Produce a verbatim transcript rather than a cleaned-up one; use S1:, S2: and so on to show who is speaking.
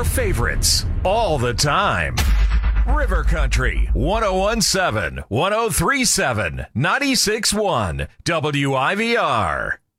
S1: your favorites all the time. River Country, one oh one point seven, one oh three point seven, ninety-six point one, W I V R.